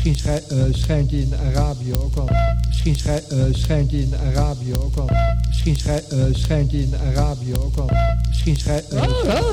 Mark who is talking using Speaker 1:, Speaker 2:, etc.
Speaker 1: Misschien schijnt hij in Arabië ook al. Misschien schijnt hij in Arabië ook al. Misschien schijnt hij in Arabië ook al. Misschien schijnt...